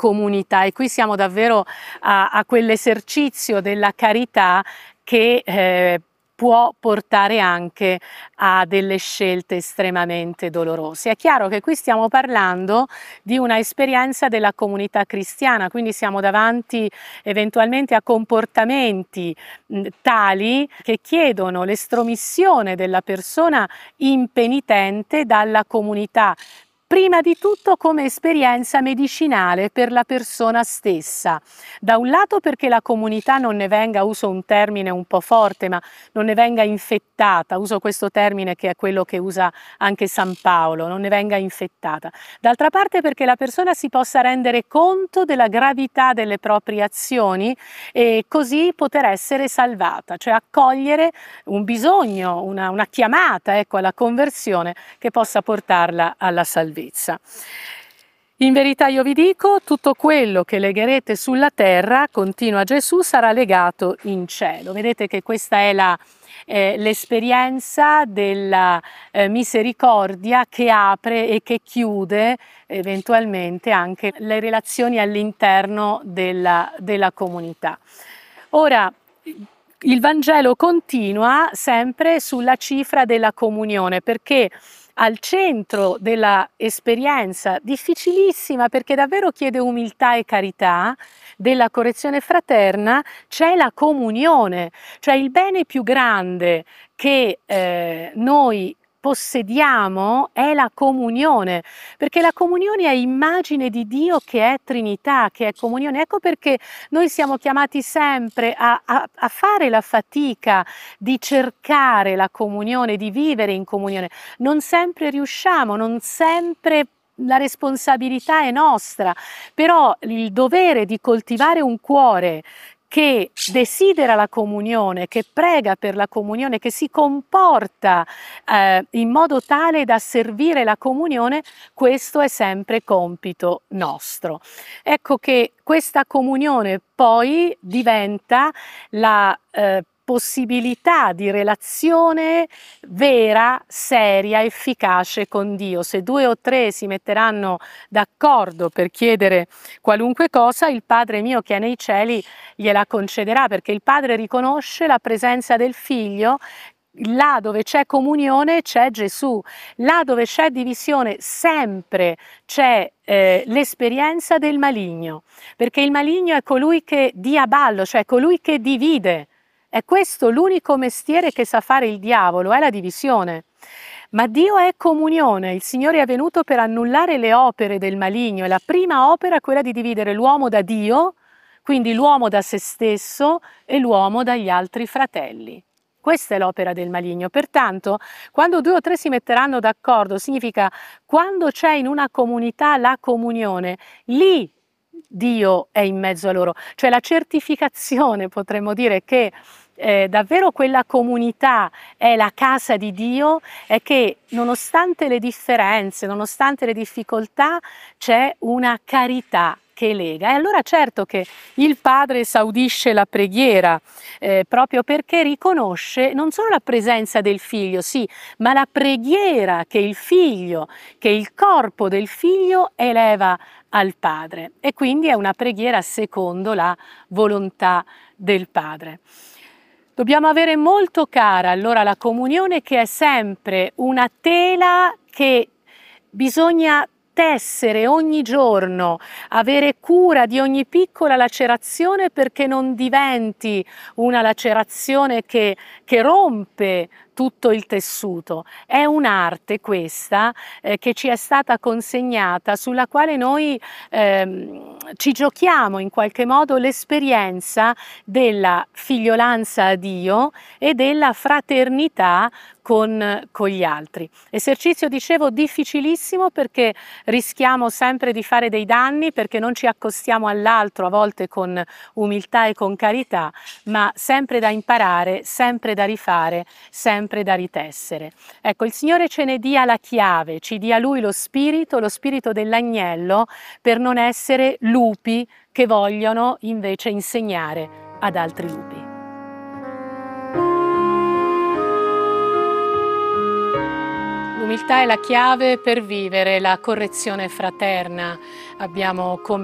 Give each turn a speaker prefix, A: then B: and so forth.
A: comunità, e qui siamo davvero a quell'esercizio della carità che può portare anche a delle scelte estremamente dolorose. È chiaro che qui stiamo parlando di una esperienza della comunità cristiana, quindi siamo davanti eventualmente a comportamenti tali che chiedono l'estromissione della persona impenitente dalla comunità, prima di tutto come esperienza medicinale per la persona stessa. Da un lato perché la comunità non ne venga, uso un termine un po' forte, ma non ne venga infettata, uso questo termine che è quello che usa anche San Paolo, non ne venga infettata. D'altra parte perché la persona si possa rendere conto della gravità delle proprie azioni e così poter essere salvata, cioè accogliere un bisogno, una chiamata, ecco, alla conversione che possa portarla alla salvezza. In verità io vi dico, tutto quello che legherete sulla terra, continua Gesù, sarà legato in cielo. Vedete che questa è l'esperienza della misericordia che apre e che chiude eventualmente anche le relazioni all'interno della comunità. Ora, il Vangelo continua sempre sulla cifra della comunione, perché al centro della esperienza difficilissima, perché davvero chiede umiltà e carità, della correzione fraterna, c'è la comunione, cioè il bene più grande che noi possediamo è la comunione, perché la comunione è immagine di Dio che è Trinità, che è comunione. Ecco perché noi siamo chiamati sempre a fare la fatica di cercare la comunione, di vivere in comunione. Non sempre riusciamo, non sempre la responsabilità è nostra, però il dovere di coltivare un cuore che desidera la comunione, che prega per la comunione, che si comporta in modo tale da servire la comunione, questo è sempre compito nostro. Ecco che questa comunione poi diventa la possibilità di relazione vera, seria, efficace con Dio. Se 2 o 3 si metteranno d'accordo per chiedere qualunque cosa, il Padre mio che è nei cieli gliela concederà, perché il Padre riconosce la presenza del Figlio. Là dove c'è comunione c'è Gesù, là dove c'è divisione sempre c'è l'esperienza del maligno, perché il maligno è colui che dia ballo, cioè colui che divide. È questo l'unico mestiere che sa fare il diavolo, è la divisione. Ma Dio è comunione, il Signore è venuto per annullare le opere del maligno e la prima opera è quella di dividere l'uomo da Dio, quindi l'uomo da se stesso e l'uomo dagli altri fratelli. Questa è l'opera del maligno. Pertanto, quando 2 o 3 si metteranno d'accordo, significa quando c'è in una comunità la comunione, lì Dio è in mezzo a loro. Cioè la certificazione, potremmo dire, che davvero quella comunità è la casa di Dio, è che nonostante le differenze, nonostante le difficoltà, c'è una carità che lega. E allora certo che il Padre esaudisce la preghiera proprio perché riconosce non solo la presenza del Figlio, sì, ma la preghiera che il Figlio, che il corpo del Figlio eleva al Padre, e quindi è una preghiera secondo la volontà del Padre. Dobbiamo avere molto cara allora la comunione, che è sempre una tela che bisogna tessere ogni giorno, avere cura di ogni piccola lacerazione perché non diventi una lacerazione che rompe tutto il tessuto. È un'arte questa che ci è stata consegnata, sulla quale noi ci giochiamo in qualche modo l'esperienza della figliolanza a Dio e della fraternità con gli altri. Esercizio, dicevo, difficilissimo perché rischiamo sempre di fare dei danni, perché non ci accostiamo all'altro a volte con umiltà e con carità, ma sempre da imparare, sempre da rifare, sempre da ritessere. Ecco, il Signore ce ne dia la chiave, ci dia Lui lo spirito dell'agnello, per non essere lupi che vogliono invece insegnare ad altri lupi. L'umiltà è la chiave per vivere la correzione fraterna. Abbiamo